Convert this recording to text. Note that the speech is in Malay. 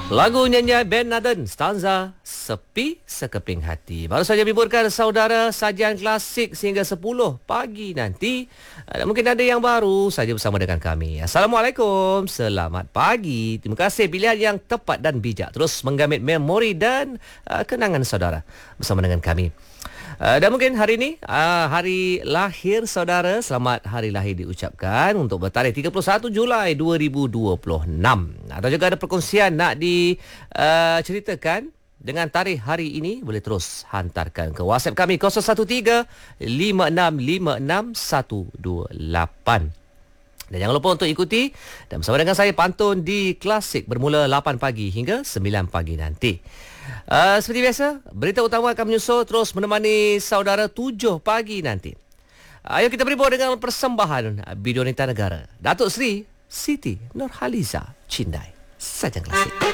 Lagu nyanyian Ben Nathan, stanza Sepi Sekeping Hati. Baru saja hiburkan saudara sajian klasik sehingga 10 pagi nanti. Dan mungkin ada yang baru saja bersama dengan kami. Assalamualaikum, selamat pagi. Terima kasih pilihan yang tepat dan bijak. Terus menggamit memori dan kenangan saudara bersama dengan kami. Dan mungkin hari ini hari lahir saudara. Selamat hari lahir diucapkan untuk bertarikh 31 Julai 2026. Atau juga ada perkongsian nak diceritakan dengan tarikh hari ini, boleh terus hantarkan ke WhatsApp kami 013 5656 128. Dan jangan lupa untuk ikuti dan bersama dengan saya pantun di Klasik bermula 8 pagi hingga 9 pagi nanti. Seperti biasa, berita utama akan menyusul terus menemani saudara 7 pagi nanti. Ayo kita berhibur dengan persembahan Bidionita Negara Datuk Seri Siti Nurhaliza Cindai. Sajian Klasik.